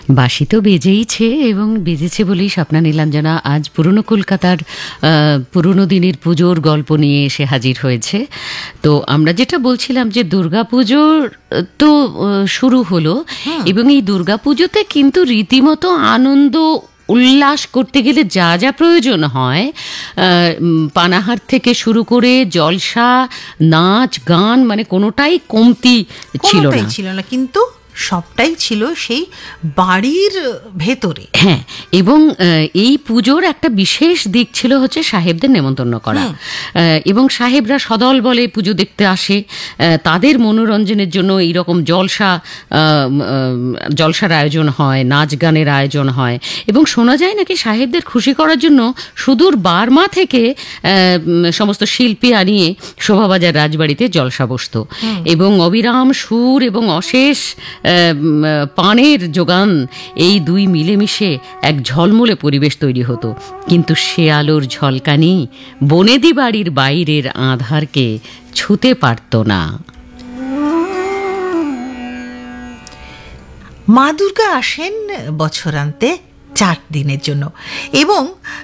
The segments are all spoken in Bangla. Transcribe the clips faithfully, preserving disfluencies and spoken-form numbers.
বাঁশি তো বেজেইছে এবং বেজেছে বলেই স্বপ্না নীলাঞ্জনা আজ পুরনো কলকাতার পুরনো দিনের পুজোর গল্প নিয়ে এসে হাজির হয়েছে। তো আমরা যেটা বলছিলাম যে দুর্গাপুজোর তো শুরু হলো এবং এই দুর্গাপুজোতে কিন্তু রীতিমতো আনন্দ উল্লাস করতে গেলে যা যা প্রয়োজন হয়, পানাহার থেকে শুরু করে জলসা, নাচ, গান, মানে কোনোটাই কমতি ছিল না ছিল না কিন্তু সবটাই ছিল সেই বাড়ির ভেতরে। হ্যাঁ, এবং এই পুজোর একটা বিশেষ দিক ছিল হচ্ছে সাহেবদের নেমন্তন্ন করা, এবং সাহেবরা সদল বলে পুজো দেখতে আসে। তাদের মনোরঞ্জনের জন্য এইরকম জলসা জলসার আয়োজন হয়, নাচ গানের আয়োজন হয়, এবং শোনা যায় নাকি সাহেবদের খুশি করার জন্য সুদূর বার্মা থেকে সমস্ত শিল্পী আনিয়ে শোভাবাজার রাজবাড়িতে জলসা বসত, এবং অবিরাম সুর এবং অশেষ পানের যোগান, এই দুই মিলেমিশে এক ঝলমলে পরিবেশ তৈরি হতো। কিন্তু সে আলোর ঝলকানি বনেদি বাড়ির বাইরের আঁধারকে ছুতে পারত না। মা দুর্গা আসেন বছরান্তে চার দিনের জন্য, এবং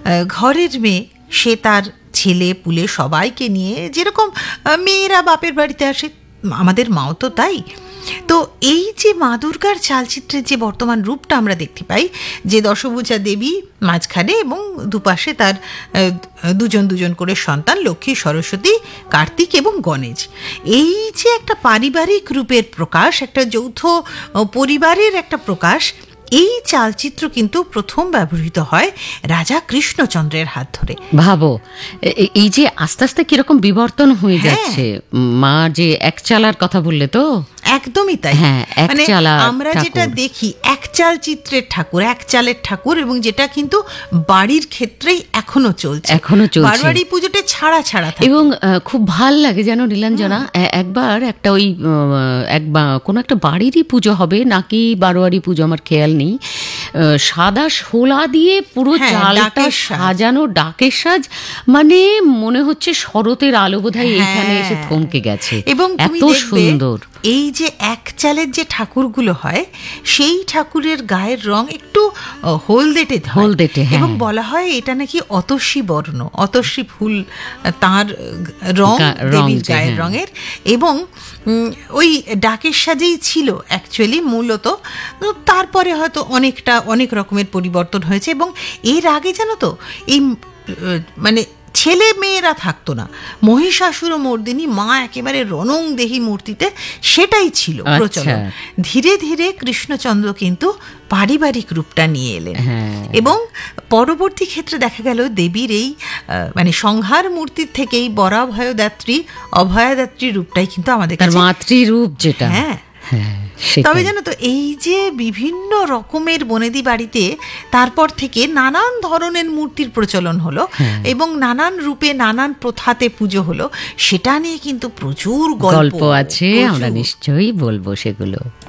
ঘরের মেয়ে সে তার ছেলে পুলে সবাইকে নিয়ে যেরকম মেয়েরা বাপের বাড়িতে আসে, আমাদের মাও তো তাই। তো এই যে মা দুর্গার চালচিত্রের যে বর্তমান রূপটা আমরা দেখতে পাই, যে দশভুজা দেবী মাঝখানে এবং দুপাশে তার দুজন দুজন করে সন্তান লক্ষ্মী, সরস্বতী, কার্তিক এবং গণেশ, এই যে একটা পারিবারিক রূপের প্রকাশ, একটা যৌথ পরিবারের একটা প্রকাশ, এই চালচিত্র কিন্তু প্রথম ব্যবহৃত হয় রাজা কৃষ্ণচন্দ্রের হাত ধরে। ভাবো এই যে আস্তে আস্তে কিরকম বিবর্তন হয়ে যাচ্ছে। মা যে এক চালার কথা বললে, তো একদমই তাই। হ্যাঁ, মানে আমরা যেটা দেখি এক চাল চিত্রের ঠাকুর, এক চালের ঠাকুর, এবং যেটা কিন্তু বাড়ির ক্ষেত্রেই এখনো চলছে, এখনো চলছে। বারোয়ারি পুজোটা ছাড়া ছাড়া থাকে। এবং খুব ভাল লাগে যেন নীলাঞ্জনা, একবার একটা ওই একবার কোনো একটা বাড়িরই পুজো হবে নাকি বারোয়ারি পুজো, আমার খেয়াল নেই, সাদা শোলা দিয়ে পুরো চালটা সাজানো, ডাকের সাজ, মানে মনে হচ্ছে শরতের আলো বোধহয় এইখানে এসে থমকে গেছে, এবং এত সুন্দর। এই যে এক চালের যে ঠাকুরগুলো হয়, সেই ঠাকুরের গায়ের রং একটু হলদেটে হলদেটে এবং বলা হয় এটা নাকি অতসী বর্ণ, অতসী ফুল তার রং, দেবীর গায়ের রঙের, এবং ওই ডাকের সাজেই ছিল অ্যাকচুয়ালি মূলত। তারপরে হয়তো অনেকটা অনেক রকমের পরিবর্তন হয়েছে, এবং এর আগে জানো তো এই মানে ছেলে মেয়েরা থাকতো না, মহিষাসুর মর্দিনী মা একেবারে রণংদেহী মূর্তিতে সেটাই ছিল প্রচলন। ধীরে ধীরে কৃষ্ণচন্দ্র কিন্তু পারিবারিক রূপটা নিয়ে এলেন, এবং পরবর্তী ক্ষেত্রে দেখা গেল দেবীর এই মানে সংহার মূর্তির থেকেই বরাভয়দাত্রী, অভয়াদাত্রী রূপটাই কিন্তু আমাদের কাছে মাতৃরূপ, যেটা হ্যাঁ। তবে জানো তো এই যে বিভিন্ন রকমের বনেদি বাড়িতে তারপর থেকে নানান ধরনের মূর্তির প্রচলন হলো, এবং নানান রূপে নানান প্রথাতে পুজো হলো, সেটা নিয়ে কিন্তু প্রচুর গল্প আছে, আমরা নিশ্চয়ই বলবো সেগুলো।